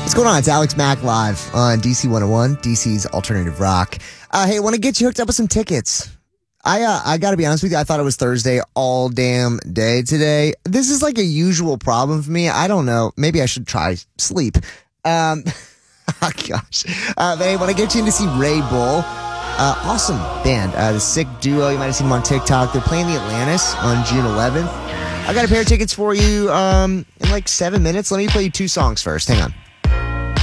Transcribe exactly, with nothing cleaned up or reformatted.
What's going on? It's Alex Mack live on D C one oh one, D C's Alternative Rock. Uh, hey, I want to get you hooked up with some tickets. I uh, I got to be honest with you. I thought it was Thursday all damn day today. This is like a usual problem for me. I don't know. Maybe I should try sleep. Um, oh, gosh. Uh, but hey, I want to get you in to see Ray Bull. Uh, awesome band. Uh, the Sick Duo. You might have seen them on TikTok. They're playing the Atlantis on June eleventh. I got a pair of tickets for you um, in like seven minutes. Let me play you two songs first. Hang on.